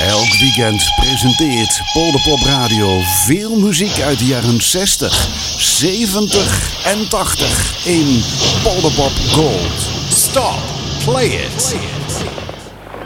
Elk weekend presenteert Polderpop Radio veel muziek uit de jaren 60, 70 en 80 in Polderpop Gold. Stop, play it.